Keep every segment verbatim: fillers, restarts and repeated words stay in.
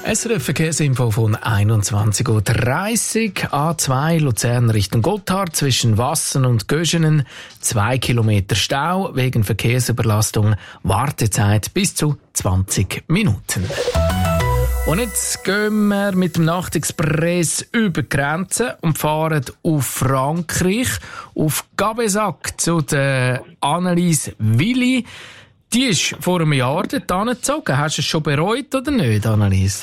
S R F Verkehrsinfo von einundzwanzig Uhr dreißig. A zwei Luzern Richtung Gotthard zwischen Wassen und Göschenen. Zwei Kilometer Stau wegen Verkehrsüberlastung. Wartezeit bis zu zwanzig Minuten. Und jetzt gehen wir mit dem Nachtexpress über die Grenze und fahren auf Frankreich, auf Gabesac zu der Annelies Willi. Die ist vor einem Jahr dort angezogen. Hast du es schon bereut oder nicht, Annelies?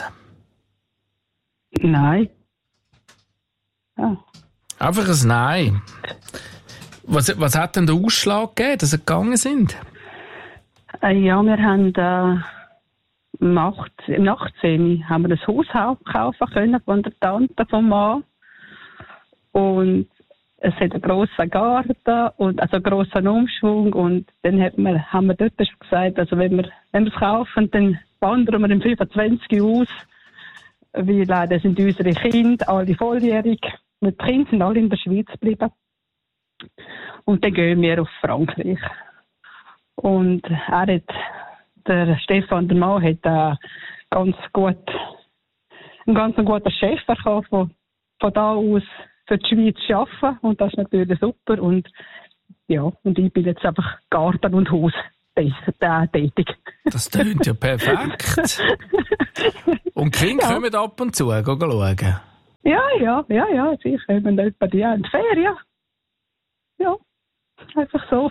Nein. Ja. Einfach ein Nein. Was, was hat denn der Ausschlag gegeben, dass sie gegangen sind? Äh, ja, wir haben äh, Nacht, im Nachtzehn haben wir ein Haus kaufen können von der Tante vom Mann. Und es hat einen grossen Garten und also einen grossen Umschwung. Und dann hat man, haben wir dort schon gesagt, also wenn wir, wenn wir es kaufen, dann wandern wir im fünfundzwanzig aus. Weil leider sind unsere Kinder alle volljährig. Die Kinder sind alle in der Schweiz geblieben. Und dann gehen wir auf Frankreich. Und er hat, der Stefan, der Mann, hat äh, ganz gut, einen ganz guten Chef bekommen, von, von da aus für die Schweiz zu arbeiten. Und das ist natürlich super. Und ja, und ich bin jetzt einfach Garten und Haus besser tätig. Das tönt ja perfekt. Und die Kinder ja. kommen ab und zu schauen. Ja, ja, ja, ja. Sie kommen etwa die in die Ferien. Ja, einfach so.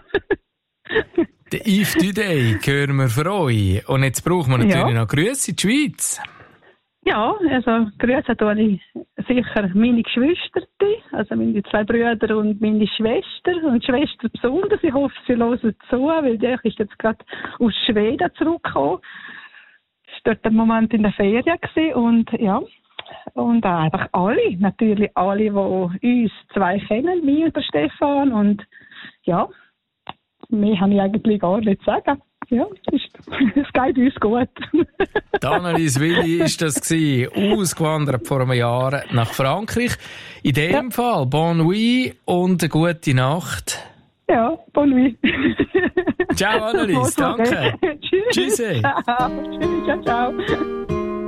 Der Yves Dudey hören wir für euch. Und jetzt brauchen wir natürlich ja. noch Grüße in die Schweiz. Ja, also Grüße tue ich sicher meine Geschwister, also meine zwei Brüder und meine Schwester. Und die Schwester besonders. Ich hoffe, sie hören zu, weil die ist jetzt gerade aus Schweden zurückgekommen. Sie war dort einen Moment in der Ferien gewesen. Und ja, und auch einfach alle, natürlich alle, die uns zwei kennen, mich und der Stefan. Und ja, mehr habe ich eigentlich gar nicht zu sagen. Ja, es geht uns gut. Die Annelies Willi war das gewesen, ausgewandert vor einem Jahr nach Frankreich. In dem ja. Fall, bon nuit und eine gute Nacht. Ja, bon nuit. Ciao Annelies, danke. Tschüss. Tschüssi. Ciao. Tschüss, ciao, ciao.